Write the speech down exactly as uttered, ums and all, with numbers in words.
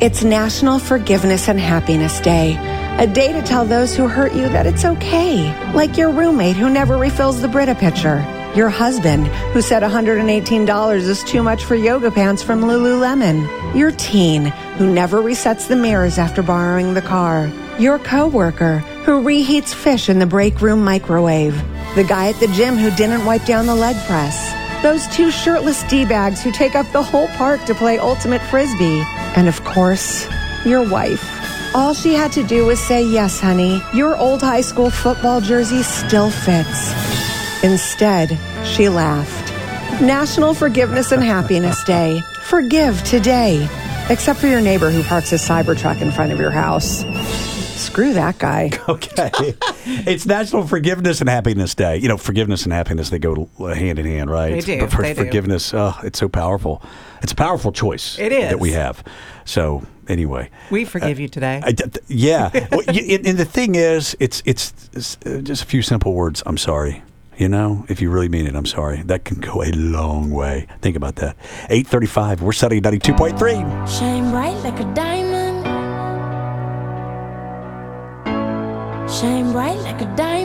It's National Forgiveness and Happiness Day, a day to tell those who hurt you that it's okay, like your roommate who never refills the Brita pitcher, your husband who said one hundred eighteen dollars is too much for yoga pants from Lululemon, your teen who never resets the mirrors after borrowing the car, your coworker who reheats fish in the break room microwave, the guy at the gym who didn't wipe down the leg press, those two shirtless D-bags who take up the whole park to play ultimate frisbee, and of course, your wife. All she had to do was say, yes, honey, your old high school football jersey still fits. Instead, she laughed. National Forgiveness and Happiness Day. Forgive today. Except for your neighbor who parks his Cybertruck in front of your house. Screw that guy. Okay. It's National Forgiveness and Happiness Day. You know, forgiveness and happiness, they go hand in hand, right? They do. But for they do. forgiveness, oh, it's so powerful. It's a powerful choice. It is. That we have. So, anyway. We forgive uh, you today. I, yeah. Well, you, and the thing is, it's, it's it's just a few simple words. I'm sorry. You know, if you really mean it, I'm sorry. That can go a long way. Think about that. eight thirty-five, we're setting ninety-two point three. Shine bright like a diamond. Shine bright like a diamond.